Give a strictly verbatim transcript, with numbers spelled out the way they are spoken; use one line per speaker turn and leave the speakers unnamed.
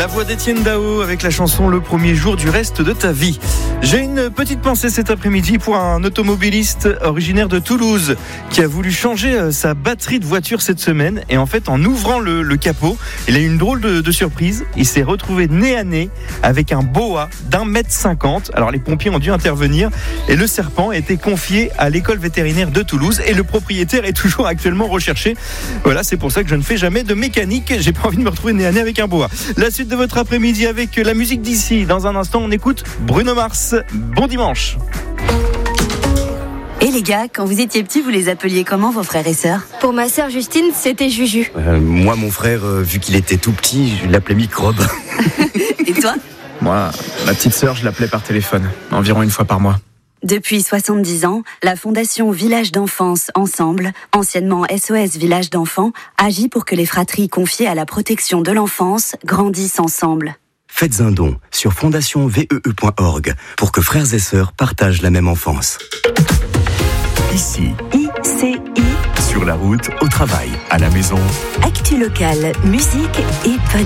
La voix d'Étienne Dao avec la chanson Le premier jour du reste de ta vie. J'ai une petite pensée cet après-midi pour un automobiliste originaire de Toulouse qui a voulu changer sa batterie de voiture cette semaine. Et en fait, en ouvrant le, le capot, il a eu une drôle de, de surprise. Il s'est retrouvé nez à nez avec un boa d'un mètre cinquante. Alors les pompiers ont dû intervenir et le serpent a été confié à l'école vétérinaire de Toulouse et le propriétaire est toujours actuellement recherché. Voilà, c'est pour ça que je ne fais jamais de mécanique. J'ai pas envie de me retrouver nez à nez avec un boa. La suite de votre après-midi avec la musique d'ici. Dans un instant, on écoute Bruno Mars. Bon dimanche.
Et les gars, quand vous étiez petits, vous les appeliez comment, vos frères et sœurs ?
Pour ma sœur Justine, c'était Juju.
Euh, moi, mon frère, euh, vu qu'il était tout petit, je l'appelais Microbe.
Et toi ?
Moi, ma petite sœur, je l'appelais par téléphone, environ une fois par mois.
Depuis soixante-dix ans, la Fondation Village d'Enfance Ensemble, anciennement S O S Village d'Enfants, agit pour que les fratries confiées à la protection de l'enfance grandissent ensemble.
Faites un don sur fondation v e e point org pour que frères et sœurs partagent la même enfance.
Ici,
I C I,
sur la route, au travail, à la maison.
Actu locale, musique et